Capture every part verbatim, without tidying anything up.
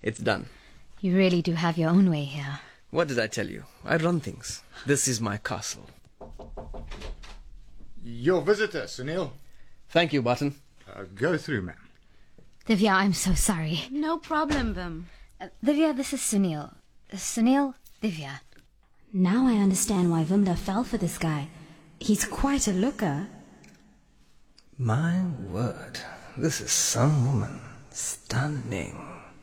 It's done. You really do have your own way here. What did I tell you? I run things. This is my castle. Your visitor, Sunil. Thank you, Barton. Uh, go through, ma'am. Divya, I'm so sorry. No problem, Vim. Uh, Divya, this is Sunil. Uh, Sunil, Divya. Now I understand why Vimla fell for this guy. He's quite a looker. My word. This is some woman. Stunning.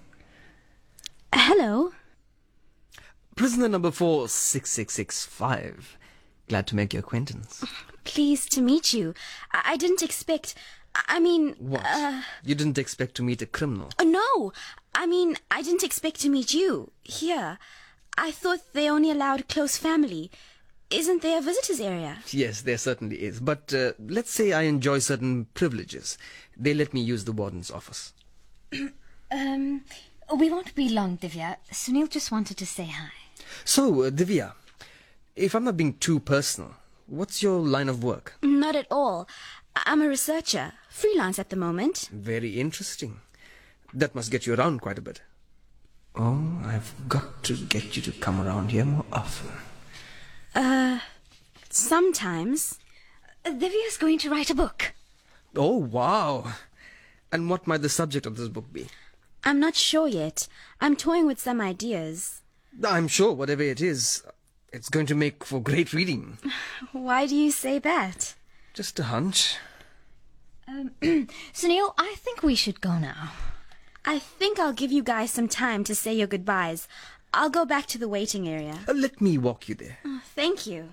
Hello. Prisoner number four six six six five. Glad to make your acquaintance. Pleased to meet you. I, I didn't expect... I mean... What? Uh, You didn't expect to meet a criminal? uh, no. I mean, I didn't expect to meet you here. I thought they only allowed close family. Isn't there a visitors area? Yes, there certainly is. But uh, let's say I enjoy certain privileges. They let me use the warden's office. Um, we won't be long, Divya. Sunil just wanted to say hi. So, uh, Divya, if I'm not being too personal, what's your line of work? Not at all. I- I'm a researcher. Freelance at the moment. Very interesting. That must get you around quite a bit. Oh, I've got to get you to come around here more often. Uh, sometimes. Uh, Divya's going to write a book. Oh, wow. And what might the subject of this book be? I'm not sure yet. I'm toying with some ideas. I'm sure whatever it is, it's going to make for great reading. Why do you say that? Just a hunch. Um, Sunil, I think we should go now. I think I'll give you guys some time to say your goodbyes. I'll go back to the waiting area. Uh, let me walk you there. Oh, thank you.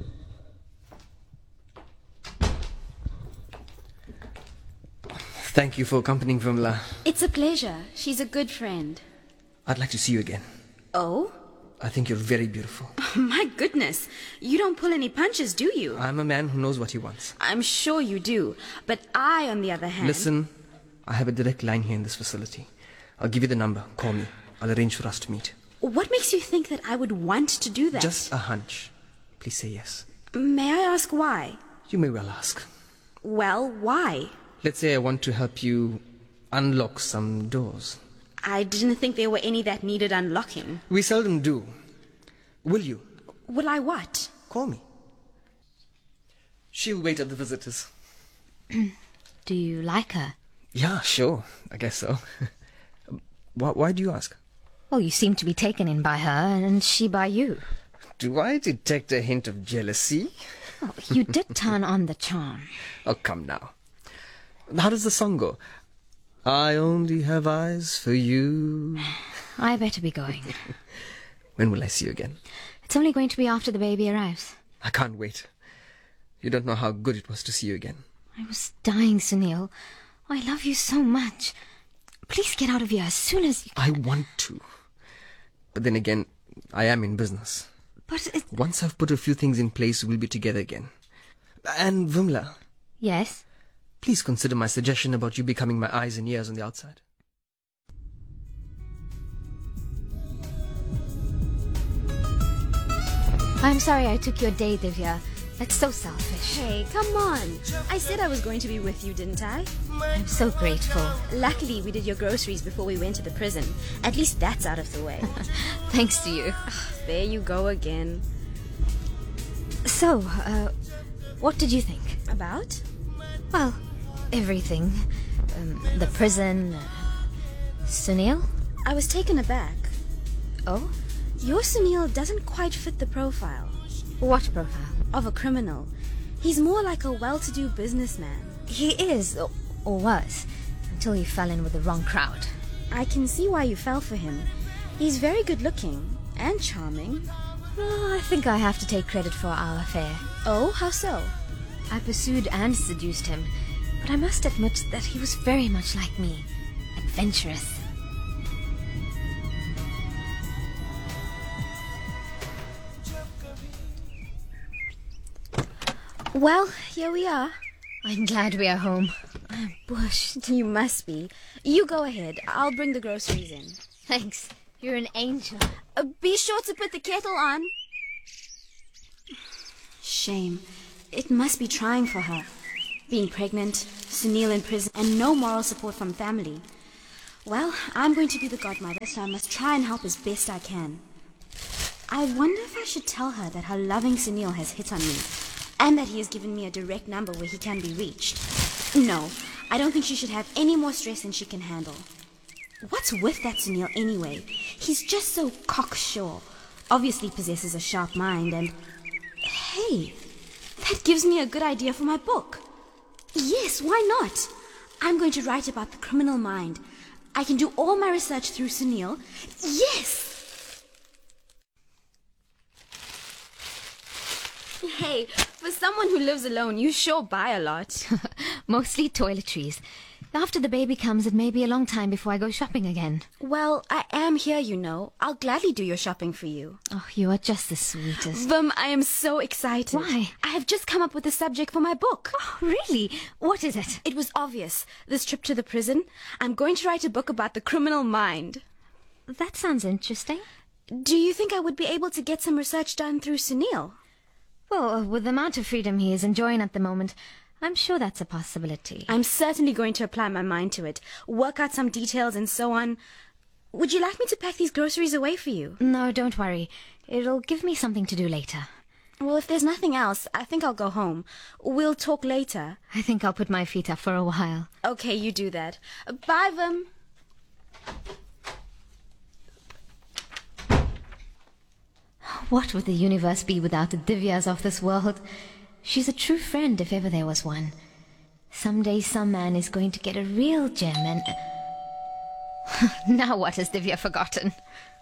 Thank you for accompanying Vimla. It's a pleasure. She's a good friend. I'd like to see you again. Oh? I think you're very beautiful. My goodness. You don't pull any punches, do you? I'm a man who knows what he wants. I'm sure you do. But I, on the other hand... Listen, I have a direct line here in this facility. I'll give you the number. Call me. I'll arrange for us to meet. What makes you think that I would want to do that? Just a hunch. Please say yes. May I ask why? You may well ask. Well, why? Let's say I want to help you unlock some doors. I didn't think there were any that needed unlocking. We seldom do. Will you? Will I what? Call me. She'll wait at the visitors. Do you like her? Yeah, sure. I guess so. why, why do you ask? Well, you seem to be taken in by her, and she by you. Do I detect a hint of jealousy? Well, you did turn on the charm. Oh, come now. How does the song go? I only have eyes for you. I better be going. When will I see you again? It's only going to be after the baby arrives. I can't wait. You don't know how good it was to see you again. I was dying, Sunil. I love you so much. Please get out of here as soon as you I want to. But then again, I am in business. But it... Once I've put a few things in place, we'll be together again. And Vimla, Yes? please consider my suggestion about you becoming my eyes and ears on the outside. I'm sorry I took your day, Divya. That's so selfish. Hey, come on. I said I was going to be with you, didn't I? I'm so grateful. Luckily, we did your groceries before we went to the prison. At least that's out of the way. Thanks to you. There you go again. So, uh, what did you think? About? Well, everything. Um, the prison. Uh, Sunil? I was taken aback. Oh? Your Sunil doesn't quite fit the profile What profile? of a criminal. He's more like a well-to-do businessman. He is, or, or was, until he fell in with the wrong crowd. I can see why you fell for him. He's very good-looking and charming. Well, I think I have to take credit for our affair. Oh, how so? I pursued and seduced him, but I must admit that he was very much like me, adventurous. Well, here we are. I'm glad we are home. I'm bushed. You must be. You go ahead. I'll bring the groceries in. Thanks. You're an angel. Uh, be sure to put the kettle on. Shame. It must be trying for her. Being pregnant, Sunil in prison, and no moral support from family. Well, I'm going to be the godmother, so I must try and help as best I can. I wonder if I should tell her that her loving Sunil has hit on me, and that he has given me a direct number where he can be reached. No, I don't think she should have any more stress than she can handle. What's with that Sunil anyway? He's just so cocksure. Obviously possesses a sharp mind, and... Hey, that gives me a good idea for my book. Yes, why not? I'm going to write about the criminal mind. I can do all my research through Sunil. Yes! Hey, for someone who lives alone, you sure buy a lot. Mostly toiletries. After the baby comes, it may be a long time before I go shopping again. Well, I am here, you know. I'll gladly do your shopping for you. Oh, you are just the sweetest. Vim, I am so excited. Why? I have just come up with a subject for my book. Oh, really? What is it? It was obvious. This trip to the prison. I'm going to write a book about the criminal mind. That sounds interesting. Do you think I would be able to get some research done through Sunil? Well, with the amount of freedom he is enjoying at the moment, I'm sure that's a possibility. I'm certainly going to apply my mind to it, work out some details and so on. Would you like me to pack these groceries away for you? No, don't worry. It'll give me something to do later. Well, if there's nothing else, I think I'll go home. We'll talk later. I think I'll put my feet up for a while. Okay, you do that. Bye, Vim. What would the universe be without the Divyas of this world? She's a true friend if ever there was one. Someday some man is going to get a real gem and... Now what has Divya forgotten?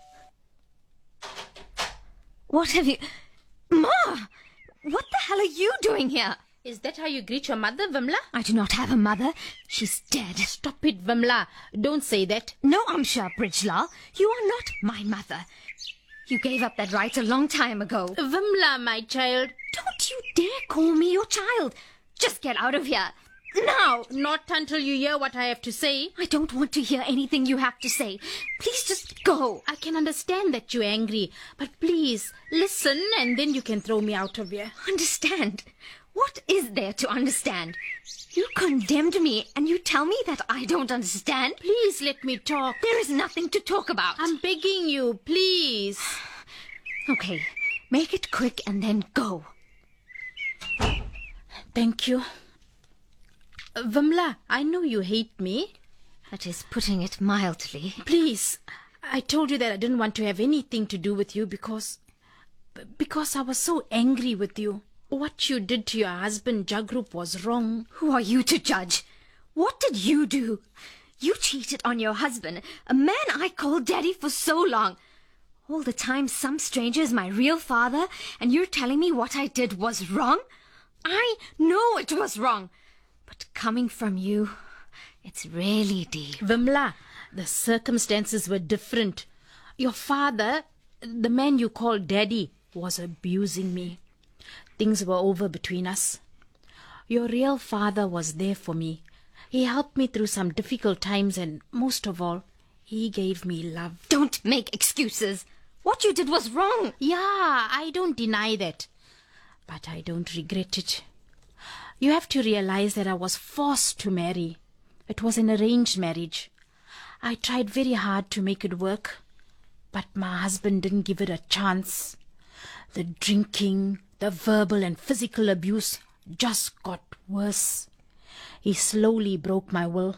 What have you... Ma! What the hell are you doing here? Is that how you greet your mother, Vimla? I do not have a mother. She's dead. Stop it, Vimla. Don't say that. No, Amsha Bridgelal. You are not my mother. You gave up that right a long time ago. Vimla, my child. Don't you dare call me your child. Just get out of here. Now. Not until you hear what I have to say. I don't want to hear anything you have to say. Please just go. I can understand that you're angry, but please, listen and then you can throw me out of here. Understand? What is there to understand? You condemned me and you tell me that I don't understand? Please let me talk. There is nothing to talk about. I'm begging you, please. Okay, make it quick and then go. Thank you. Uh, Vimla, I know you hate me. That is putting it mildly. Please, I told you that I didn't want to have anything to do with you because... because I was so angry with you. What you did to your husband, Jagrup, was wrong. Who are you to judge? What did you do? You cheated on your husband, a man I called daddy for so long. All the time some stranger is my real father, and you're telling me what I did was wrong? I know it was wrong. But coming from you, it's really deep. Vimla, the circumstances were different. Your father, the man you called daddy, was abusing me. Things were over between us. Your real father was there for me. He helped me through some difficult times and, most of all, he gave me love. Don't make excuses. What you did was wrong. Yeah, I don't deny that. But I don't regret it. You have to realize that I was forced to marry. It was an arranged marriage. I tried very hard to make it work, but my husband didn't give it a chance. The drinking, the verbal and physical abuse just got worse. He slowly broke my will.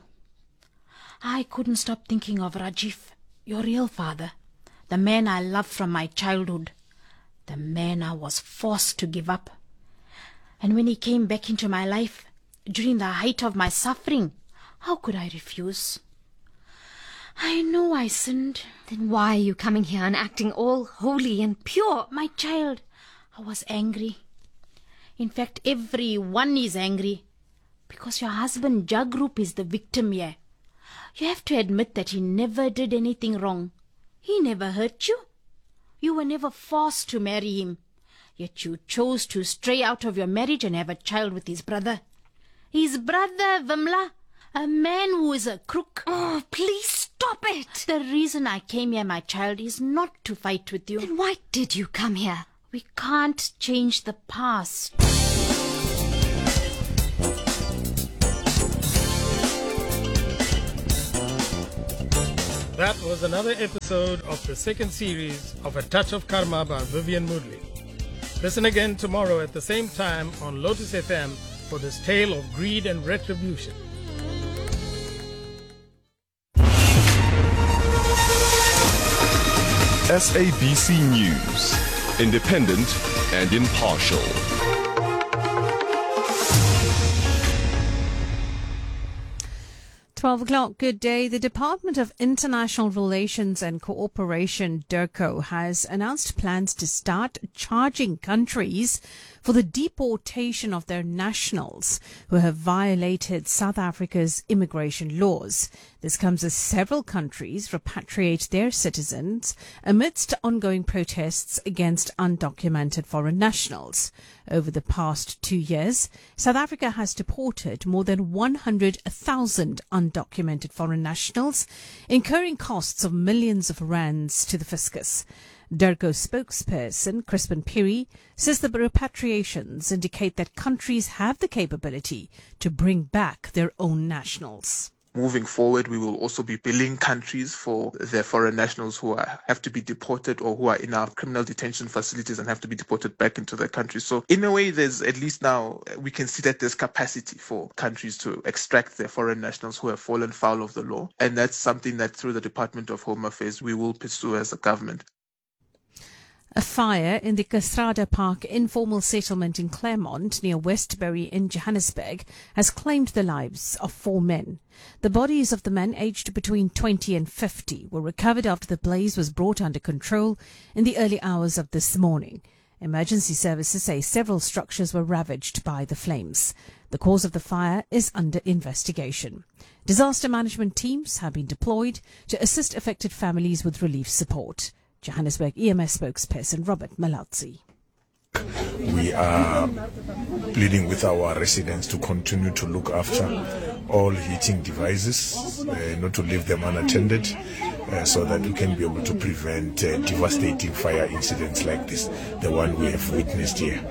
I couldn't stop thinking of Rajiv, your real father, the man I loved from my childhood, the man I was forced to give up. And when he came back into my life, during the height of my suffering, how could I refuse? I know I sinned. Then why are you coming here and acting all holy and pure? My child, I was angry. In fact, everyone is angry. Because your husband Jagrup is the victim here. You have to admit that he never did anything wrong. He never hurt you. You were never forced to marry him. Yet you chose to stray out of your marriage and have a child with his brother. His brother, Vimla, a man who is a crook. Oh, please stop it. The reason I came here, my child, is not to fight with you. Then why did you come here? We can't change the past. That was another episode of the second series of A Touch of Karma by Vivian Moodley. Listen again tomorrow at the same time on Lotus F M for this tale of greed and retribution. S A B C News, independent and impartial. twelve o'clock, good day. The Department of International Relations and Cooperation, DIRCO, has announced plans to start charging countries for the deportation of their nationals who have violated South Africa's immigration laws. This comes as several countries repatriate their citizens amidst ongoing protests against undocumented foreign nationals. Over the past two years, South Africa has deported more than one hundred thousand undocumented foreign nationals, incurring costs of millions of rands to the fiscus. DIRCO spokesperson Crispin Piri says the repatriations indicate that countries have the capability to bring back their own nationals. Moving forward, we will also be billing countries for their foreign nationals who are, have to be deported or who are in our criminal detention facilities and have to be deported back into their country. So in a way, there's at least now we can see that there's capacity for countries to extract their foreign nationals who have fallen foul of the law. And that's something that through the Department of Home Affairs, we will pursue as a government. A fire in the Castrada Park informal settlement in Claremont near Westbury in Johannesburg has claimed the lives of four men. The bodies of the men aged between twenty and fifty were recovered after the blaze was brought under control in the early hours of this morning. Emergency services say several structures were ravaged by the flames. The cause of the fire is under investigation. Disaster management teams have been deployed to assist affected families with relief support. Johannesburg E M S spokesperson Robert Malazi. We are pleading with our residents to continue to look after all heating devices, uh, not to leave them unattended, uh, so that we can be able to prevent uh, devastating fire incidents like this, the one we have witnessed here.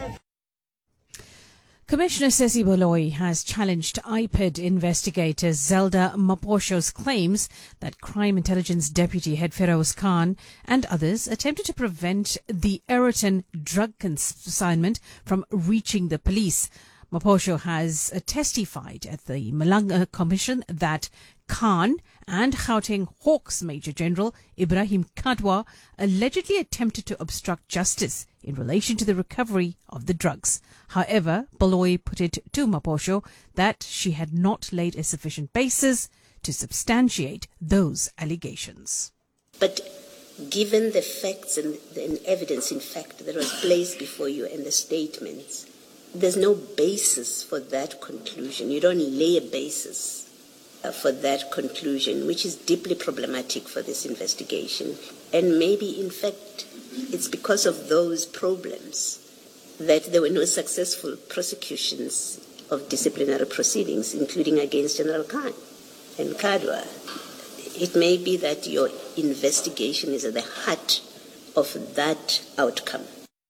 Commissioner Sesi Baloyi has challenged I P I D investigator Zelda Maposho's claims that Crime Intelligence Deputy Head Feroz Khan and others attempted to prevent the Aeroton drug consignment from reaching the police. Maposho has uh, testified at the Malanga Commission that Khan and Gauteng Hawks Major General Ibrahim Kadwa allegedly attempted to obstruct justice in relation to the recovery of the drugs. However, Baloyi put it to Maposho that she had not laid a sufficient basis to substantiate those allegations. But given the facts and the evidence, in fact, that was placed before you and the statements, there's no basis for that conclusion. You don't lay a basis uh, for that conclusion, which is deeply problematic for this investigation. And maybe, in fact, it's because of those problems that there were no successful prosecutions of disciplinary proceedings, including against General Khan and Kadwa. It may be that your investigation is at the heart of that outcome.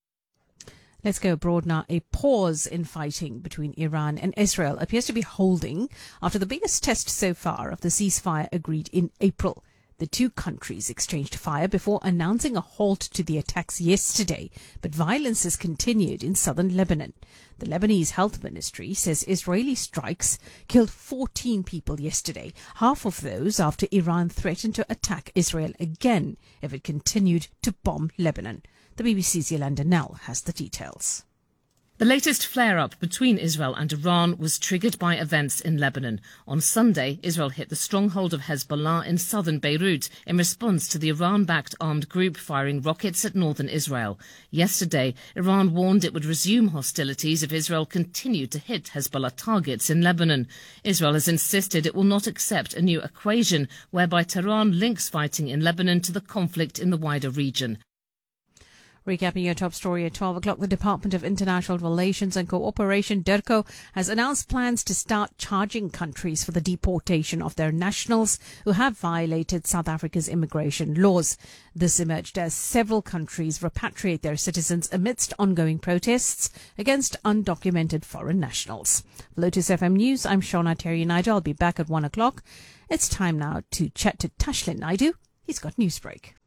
Let's go abroad now. A pause in fighting between Iran and Israel appears to be holding after the biggest test so far of the ceasefire agreed in April. The two countries exchanged fire before announcing a halt to the attacks yesterday, but violence has continued in southern Lebanon. The Lebanese Health Ministry says Israeli strikes killed fourteen people yesterday, half of those after Iran threatened to attack Israel again if it continued to bomb Lebanon. The B B C's Yolanda Nell has the details. The latest flare-up between Israel and Iran was triggered by events in Lebanon. On Sunday, Israel hit the stronghold of Hezbollah in southern Beirut in response to the Iran-backed armed group firing rockets at northern Israel. Yesterday, Iran warned it would resume hostilities if Israel continued to hit Hezbollah targets in Lebanon. Israel has insisted it will not accept a new equation whereby Tehran links fighting in Lebanon to the conflict in the wider region. Recapping your top story at twelve o'clock, the Department of International Relations and Cooperation, DIRCO, has announced plans to start charging countries for the deportation of their nationals who have violated South Africa's immigration laws. This emerged as several countries repatriate their citizens amidst ongoing protests against undocumented foreign nationals. Lotus F M News, I'm Shona Terry Naidu. I'll be back at one o'clock. It's time now to chat to Tashlin Naidu he's got Newsbreak.